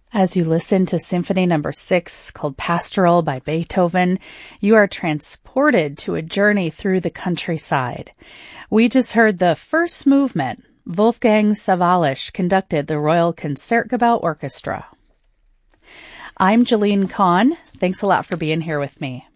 As you listen to Symphony Number 6, called Pastoral by Beethoven, you are transported to a journey through the countryside. We just heard the first movement. Wolfgang Sawallisch conducted the Royal Concertgebouw Orchestra. I'm Jalene Kahn. Thanks a lot for being here with me.